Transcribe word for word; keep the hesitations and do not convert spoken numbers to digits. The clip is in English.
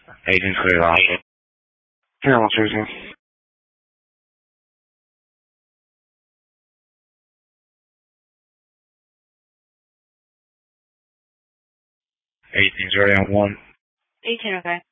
Agent clear off. Carol Susan. Eighteen, ready on one. eighteen, okay.